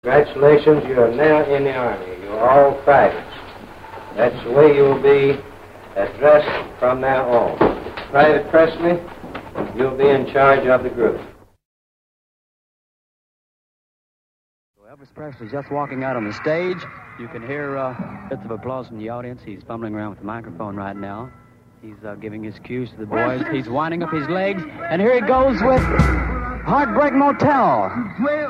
Congratulations, you are now in the Army. You're all privates. That's the way you'll be addressed from now on. Private Presley, you'll be in charge of the group. Elvis Presley's just walking out on the stage. You can hear bits of applause from the audience. He's fumbling around with the microphone right now. He's giving his cues to the boys. He's winding up his legs. And here he goes with Heartbreak Motel.